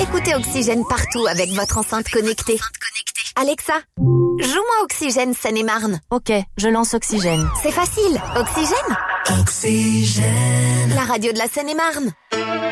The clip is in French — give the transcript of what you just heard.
Écoutez Oxygène partout avec votre enceinte connectée. Alexa, joue-moi Oxygène Seine-et-Marne. Ok, je lance Oxygène. C'est facile, Oxygène. Oxygène. La radio de la Seine-et-Marne.